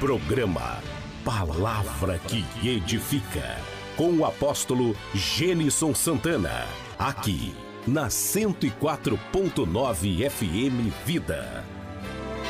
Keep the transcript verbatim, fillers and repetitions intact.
Programa Palavra que Edifica, com o apóstolo Gênison Santana, aqui na cento e quatro ponto nove F M Vida.